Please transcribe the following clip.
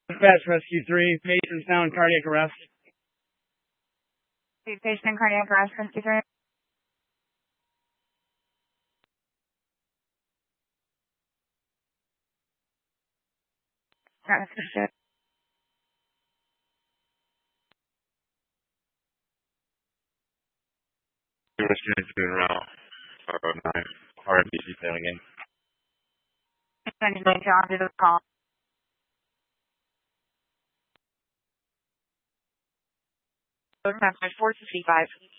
Dispatch Rescue 3, patient's now in cardiac arrest. Patient in cardiac arrest, Rescue 3. Rescue 2. Rescue doing route 509. RMBC failing in. 99 John, do the call. Message 465.